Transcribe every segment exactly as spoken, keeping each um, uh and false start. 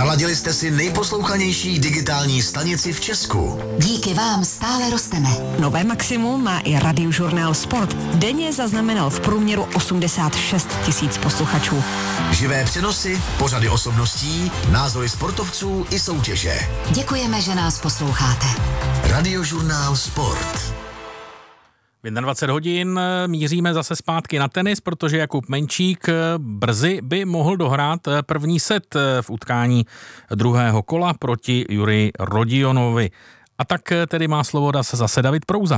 Naladili jste si nejposlouchanější digitální stanici v Česku. Díky vám stále rosteme. Nové maximum má i Radiožurnál Sport. Denně zaznamenal v průměru osmdesát šest tisíc posluchačů. Živé přenosy, pořady osobností, názory sportovců i soutěže. Děkujeme, že nás posloucháte. Radiožurnál Sport. V dvacet jedna hodin míříme zase zpátky na tenis, protože Jakub Menčík brzy by mohl dohrát první set v utkání druhého kola proti Juri Rodionovi. A tak tedy má slovo zase David Prouza.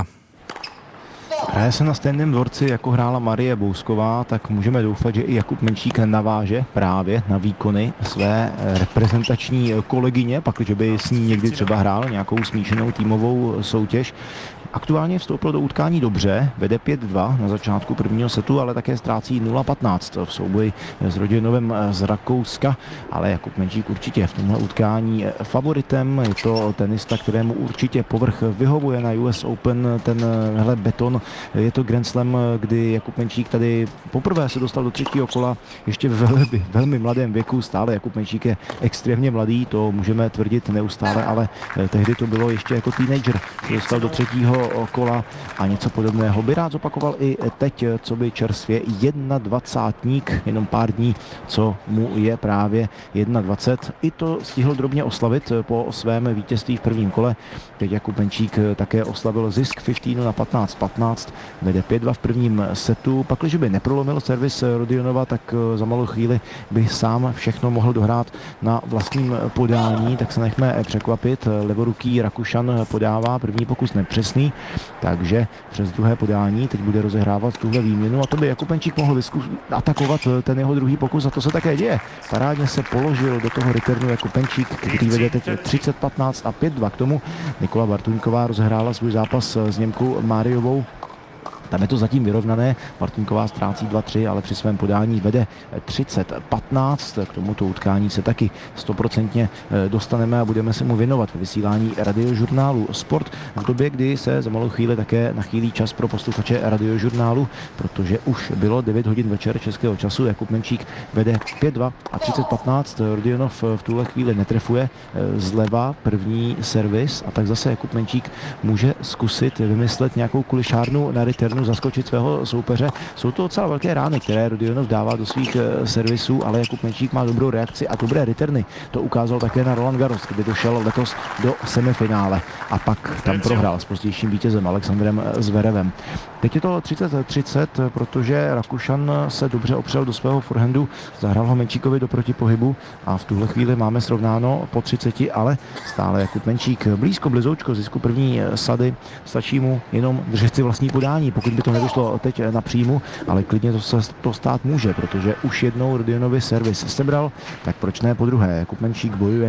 Hraje se na stejném dvorci, jako hrála Marie Bousková, tak můžeme doufat, že i Jakub Menčík naváže právě na výkony své reprezentační kolegyně, pakliže by s ní někdy třeba hrál nějakou smíšenou týmovou soutěž. Aktuálně vstoupil do utkání dobře, vede pět dva na začátku prvního setu, ale také ztrácí nula patnáct v souboji s Rodionovem z Rakouska, ale Jakub Menčík určitě v tomhle utkání favoritem. Je to tenista, kterému určitě povrch vyhovuje na U S Open, tenhle beton. Je to Grand Slam, kdy Jakub Menčík tady poprvé se dostal do třetího kola ještě v velmi, velmi mladém věku. Stále Jakub Menčík je extrémně mladý, to můžeme tvrdit neustále, ale tehdy to bylo ještě jako teenager. Se dostal do třetího kola a něco podobného by rád zopakoval i teď, co by čerstvě jednadvacátník, jenom pár dní, co mu je právě dvacet jedna. I to stihl drobně oslavit po svém vítězství v prvním kole. Teď Jakub Menčík také oslavil zisk patnáct na patnáct patnáct, vede pět dva v prvním setu. Pak, když by neprolomil servis Rodionova, tak za malou chvíli by sám všechno mohl dohrát na vlastním podání, tak se nechme překvapit. Levoruký Rakušan podává, první pokus nepřesný, takže přes druhé podání teď bude rozehrávat tuhle výměnu a to by Jakub Menčík mohl vysku- atakovat ten jeho druhý pokus a to se také děje. Parádně se položil do toho returnu Jakub Menčík, který vede teď třicet patnáct a pět dva k tomu. Nikola Bartuňková rozehrála svůj zápas s Němkou Máriovou. Tam je to zatím vyrovnané, Bartuňková ztrácí dva tři, ale při svém podání vede třicet patnáct. K tomuto utkání se taky stoprocentně dostaneme a budeme se mu věnovat ve vysílání Radiožurnálu Sport v době, kdy se za malou chvíli také nachýlí čas pro posluchače Radiožurnálu, protože už bylo devět hodin večer českého času. Jakub Menčík vede pět dva a třicet patnáct. Rodionov v tuhle chvíli netrefuje zleva první servis a tak zase Jakub Menčík může zkusit vymyslet nějakou kulišárnu na returnu, zaskočit svého soupeře. Jsou to docela velké rány, které Rodionov dává do svých e, servisů, ale Jakub Menčík má dobrou reakci a dobré returny. To ukázal také na Roland Garros, kde došel letos do semifinále a pak tam prohrál s pozdějším vítězem Alexandrem Zverevem. Teď je to třicet třicet, protože Rakušan se dobře opřel do svého forehandu, zahrál ho Menčíkovi do protipohybu a v tuhle chvíli máme srovnáno po třiceti, ale stále Jakub Menčík blízko, blizoučko zisku první sady, stačí mu jenom držet si vlastní podání, pokud by to nevyšlo teď na příjmu, ale klidně to se to stát může, protože už jednou Rodionovi servis sebral, tak proč ne po druhé. Jakub Menčík bojuje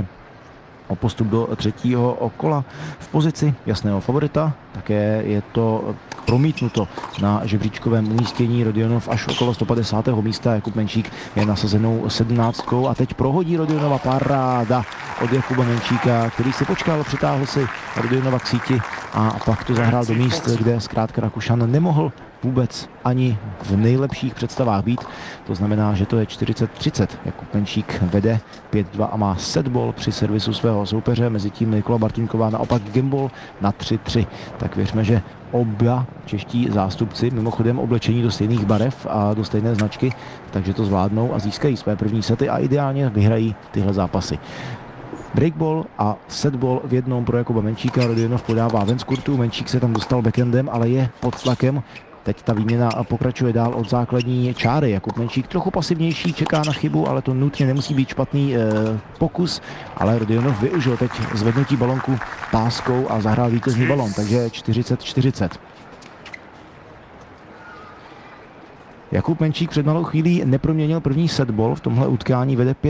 o postup do třetího kola v pozici jasného favorita. Také je to promítnuto na žebříčkovém umístění. Rodionov až okolo sto padesátého místa. Jakub Menčík je nasazenou sedmnáctkou a teď prohodí Rodionova paráda od Jakuba Menčíka, který si počkal, přitáhl si Rodionova k síti a pak to zahrál do míst, kde zkrátka Rakušan nemohl vůbec ani v nejlepších představách být. To znamená, že to je čtyřicet třicet. Jakub Menčík vede pět dva a má setball při servisu svého soupeře. Mezitím Nikola Bartuňková naopak gimbal na tři tři. Tak věřme, že oba čeští zástupci mimochodem oblečení do stejných barev a do stejné značky, takže to zvládnou a získají své první sety a ideálně vyhrají tyhle zápasy. Breakball a setball v jednom pro Jakuba Menčíka. Rodionov podává ven z kurtu, Menčík se tam dostal backendem, ale je pod tlakem. Teď ta výměna pokračuje dál od základní čáry. Jakub Menčík trochu pasivnější, čeká na chybu, ale to nutně nemusí být špatný e, pokus. Ale Rodionov využil teď zvednutí balonku páskou a zahrál vítězný balon, takže čtyřicet čtyřicet. Jakub Menčík před malou chvílí neproměnil první setball v tomhle utkání, vede pět